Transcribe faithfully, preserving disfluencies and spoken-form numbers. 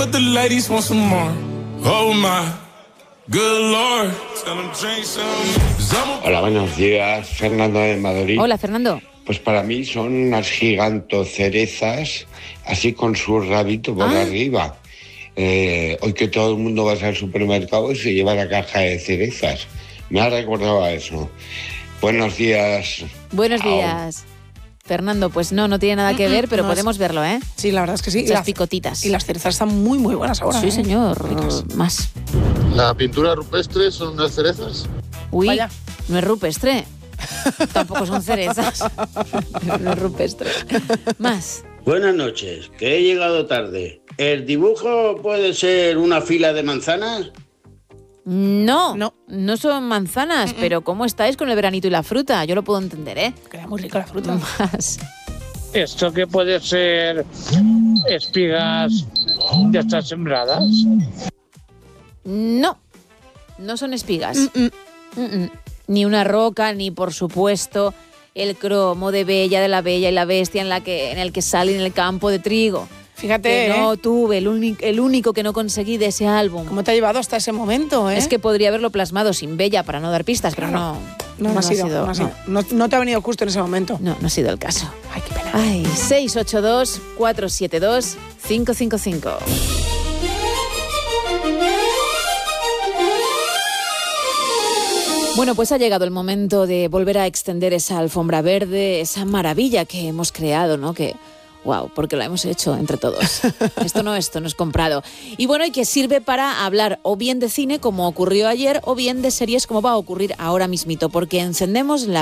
But the ladies want some more. Oh my good Lord. Tell them drink some. Hola, buenos días, Fernando de Madrid. Hola, Fernando. Pues para mí son unas gigantocerezas, así con su rabito por Ah. arriba. Eh, hoy que todo el mundo va al supermercado y se lleva la caja de cerezas. Me ha recordado a eso. Buenos días. Buenos Chao. días. Fernando, pues no, no tiene nada que ver, pero no, podemos verlo, ¿eh? Sí, la verdad es que sí. Y Las las picotitas. Y las cerezas están muy, muy buenas ahora. Sí, ¿eh? señor. Ricas. Más. La pintura rupestre son unas cerezas. Uy, Vaya. no es rupestre. Tampoco son cerezas. No es rupestre. Más. Buenas noches, que he llegado tarde. ¿El dibujo puede ser una fila de manzanas? No, No. no son manzanas, pero ¿cómo estáis con el veranito y la fruta? Yo lo puedo entender, ¿eh? Queda muy rica la fruta. Más. ¿Esto que puede ser espigas de estas sembradas? No, no son espigas. Mm, mm. Mm, mm. Ni una roca, ni por supuesto el cromo de Bella, de la Bella y la Bestia en, la que, en el que sale en el campo de trigo. Fíjate, Que no ¿eh? tuve, el, uni- el único que no conseguí de ese álbum. ¿Cómo te ha llevado hasta ese momento, eh? Es que podría haberlo plasmado sin Bella para no dar pistas, pero Claro. no. no, no, ha sido, no, ha sido. No, no te ha venido justo en ese momento. No, no ha sido el caso. Ay, qué pena. Ay, seis ocho dos, cuatro siete dos, cinco cinco cinco. Bueno, pues ha llegado el momento de volver a extender esa alfombra verde, esa maravilla que hemos creado, ¿no? Que, wow, porque lo hemos hecho entre todos. Esto no, esto no es comprado. Y bueno, y que sirve para hablar o bien de cine, como ocurrió ayer, o bien de series, como va a ocurrir ahora mismito, porque encendemos la